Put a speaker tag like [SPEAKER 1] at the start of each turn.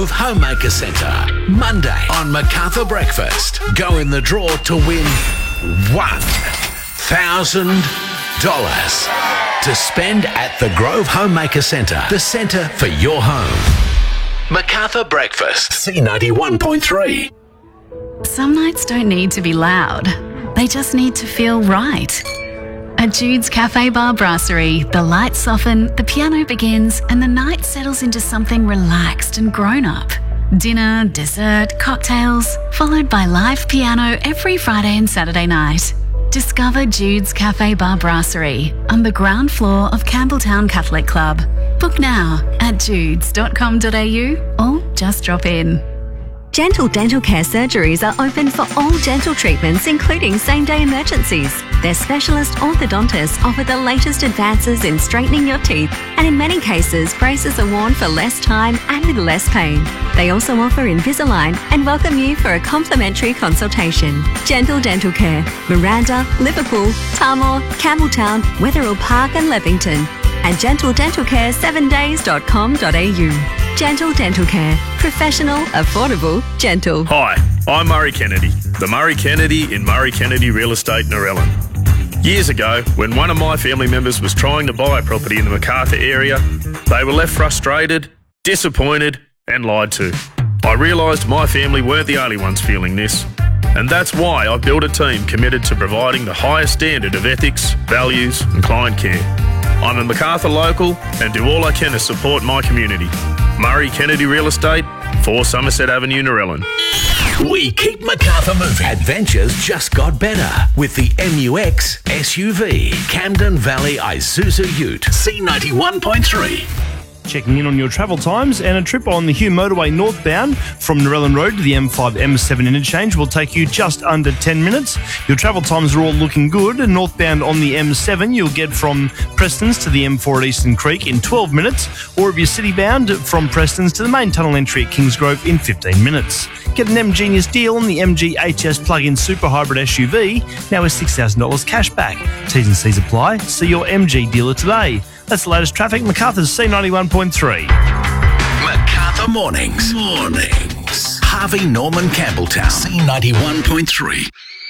[SPEAKER 1] Homemaker Centre. Monday on MacArthur Breakfast. Go in the draw to win $1,000 to spend at the Grove Homemaker Centre, the centre for your home. MacArthur Breakfast, C91.3.
[SPEAKER 2] Some nights don't need to be loud. They just need to feel right. At Jude's Cafe Bar Brasserie, the lights soften, the piano begins, and the night settles into something relaxed and grown-up. Dinner, dessert, cocktails, followed by live piano every Friday and Saturday night. Discover Jude's Cafe Bar Brasserie on the ground floor of Campbelltown Catholic Club. Book now at judes.com.au or just drop in.
[SPEAKER 3] Gentle Dental Care surgeries are open for all dental treatments, including same-day emergencies. Their specialist orthodontists offer the latest advances in straightening your teeth, and in many cases, braces are worn for less time and with less pain. They also offer Invisalign and welcome you for a complimentary consultation. Gentle Dental Care, Miranda, Liverpool, Tarmore, Campbelltown, Wetherill Park and Leppington, and gentledentalcare7days.com.au. Gentle Dental Care. Professional, affordable, gentle.
[SPEAKER 4] Hi, I'm Murray Kennedy, the Murray Kennedy in Murray Kennedy Real Estate Narellan. Years ago, when one of my family members was trying to buy a property in the MacArthur area, they were left frustrated, disappointed and lied to. I realised my family weren't the only ones feeling this, and that's why I built a team committed to providing the highest standard of ethics, values and client care. I'm a MacArthur local and do all I can to support my community. Murray Kennedy Real Estate, 4 Somerset Avenue, Narellan.
[SPEAKER 1] We keep MacArthur moving. Adventures just got better with the MUX SUV. Camden Valley Isuzu Ute. C91.3.
[SPEAKER 5] Checking in on your travel times, and a trip on the Hume Motorway northbound from Narellan Road to the M5 M7 interchange will take you just under 10 minutes. Your travel times are all looking good. Northbound on the M7 you'll get from Prestons to the M4 at Eastern Creek in 12 minutes, or if you're city-bound, from Prestons to the main tunnel entry at Kingsgrove in 15 minutes. Get an M-Genius deal on the MG HS plug-in super hybrid SUV, now with $6,000 cash back. T's and C's apply. See your MG dealer today. That's the latest traffic. MacArthur's C91.3.
[SPEAKER 1] MacArthur Mornings. Harvey Norman Campbelltown. C91.3.